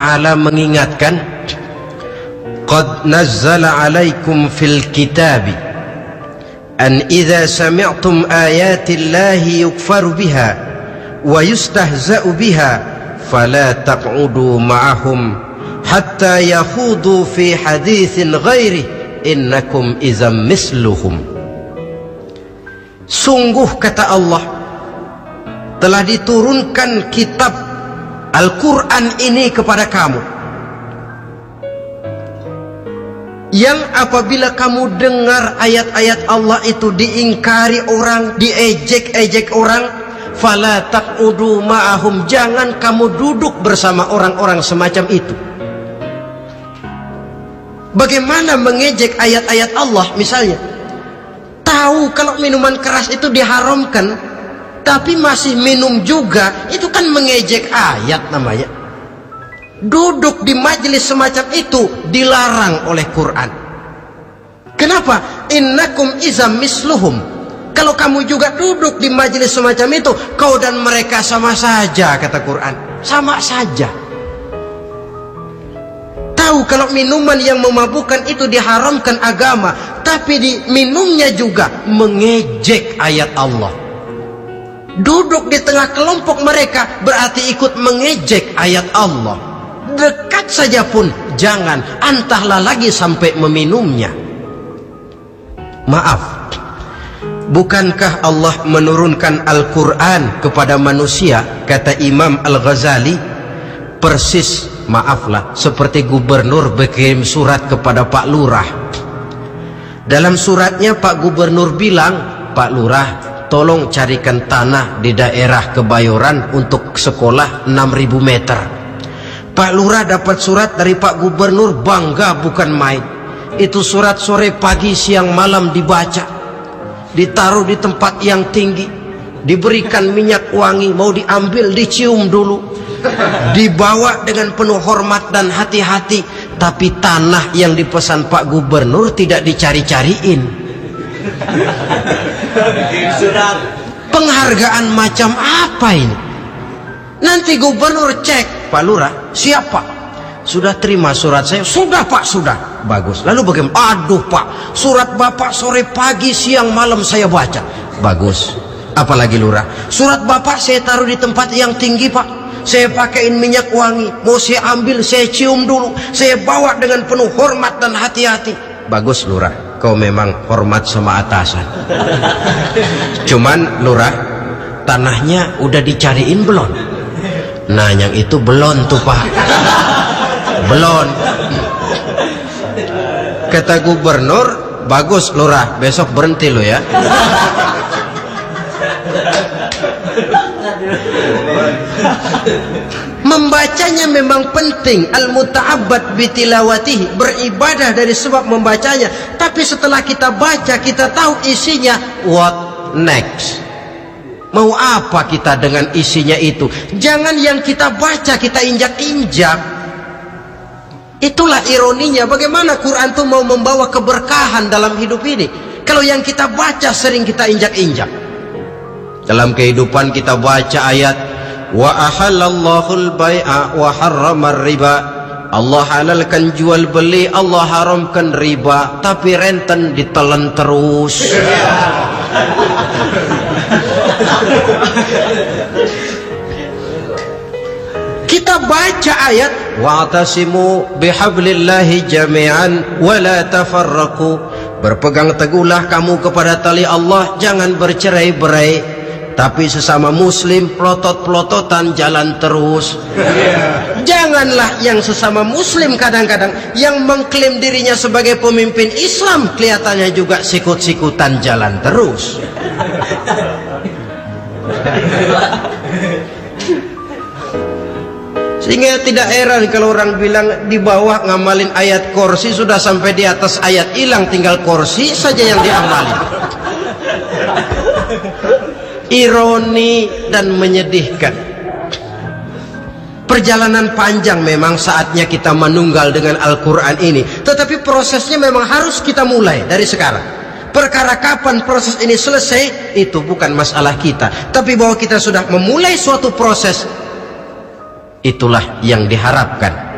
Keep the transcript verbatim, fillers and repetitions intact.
Ta'ala mengingatkan, qad nazzala alaikum fil kitabi an idza sami'tum ayati llahi yukfaru biha wa yustahza'u biha fala taq'udu ma'ahum hatta yakhudu fi haditsin ghairi innakum idzam misluhum. Sungguh, kata Allah, telah diturunkan kitab Al-Quran ini kepada kamu, yang apabila kamu dengar ayat-ayat Allah itu diingkari orang, diejek-ejek orang, fala taqudu ma'ahum, jangan kamu duduk bersama orang-orang semacam itu. Bagaimana mengejek ayat-ayat Allah? Misalnya, tahu kalau minuman keras itu diharamkan, tapi masih minum juga, itu kan mengejek ayat namanya. Duduk di majelis semacam itu dilarang oleh Quran. Kenapa? Innakum izam misluhum. Kalau kamu juga duduk di majelis semacam itu, kau dan mereka sama saja, kata Quran. Sama saja. Tahu kalau minuman yang memabukkan itu diharamkan agama, tapi diminumnya juga mengejek ayat Allah. Duduk di tengah kelompok mereka berarti ikut mengejek ayat Allah. Dekat saja pun jangan, entahlah lagi sampai meminumnya. Maaf, bukankah Allah menurunkan Al-Quran kepada manusia, kata Imam Al-Ghazali, persis, maaflah, seperti gubernur berkirim surat kepada Pak Lurah. Dalam suratnya Pak Gubernur bilang, Pak Lurah, tolong carikan tanah di daerah Kebayoran untuk sekolah enam ribu meter. Pak Lurah dapat surat dari Pak Gubernur, bangga bukan main. Itu surat sore pagi siang malam dibaca, ditaruh di tempat yang tinggi, diberikan minyak wangi, mau diambil dicium dulu, dibawa dengan penuh hormat dan hati-hati. Tapi tanah yang dipesan Pak Gubernur tidak dicari-cariin. Penghargaan macam apa ini? Nanti gubernur cek, Pak Lurah, siapa? Sudah terima surat saya? Sudah Pak, sudah. Bagus. Lalu bagaimana? Aduh Pak, surat Bapak sore pagi siang malam saya baca. Bagus. Apalagi Lurah? Surat Bapak saya taruh di tempat yang tinggi Pak. Saya pakaiin minyak wangi, mau saya ambil saya cium dulu, saya bawa dengan penuh hormat dan hati-hati. Bagus Lurah, kau memang hormat sama atasan. Cuman Lurah, tanahnya udah dicariin belum? Nah yang itu belum tuh Pak, belum. Kata gubernur, bagus Lurah, besok berhenti lo ya. Membacanya memang penting, al-muta'abbad bitilawatihi, beribadah dari sebab membacanya. Tapi setelah kita baca, kita tahu isinya, what next? Mau apa kita dengan isinya itu? Jangan yang kita baca kita injak-injak. Itulah ironinya, bagaimana Quran itu mau membawa keberkahan dalam hidup ini, kalau yang kita baca sering kita injak-injak. Dalam kehidupan kita baca ayat, wa ahallallahu al-bai'a wa harramar riba. Allah halalkan jual beli, Allah haramkan riba, tapi renten ditelan terus. Kita baca ayat, wa'tasimu bihablillahi jami'an wa la tafarraqu. Berpegang teguhlah kamu kepada tali Allah, jangan bercerai-berai. Tapi sesama muslim pelotot-pelototan jalan terus. Janganlah yang sesama muslim kadang-kadang yang mengklaim dirinya sebagai pemimpin Islam kelihatannya juga sikut-sikutan jalan terus. Sehingga tidak heran kalau orang bilang di bawah ngamalin ayat kursi, sudah sampai di atas ayat hilang, tinggal kursi saja yang diamalin. Ironi dan menyedihkan. Perjalanan panjang memang, saatnya kita menunggal dengan Al-Quran ini, tetapi prosesnya memang harus kita mulai dari sekarang. Perkara kapan proses ini selesai itu bukan masalah kita, tapi bahwa kita sudah memulai suatu proses, itulah yang diharapkan.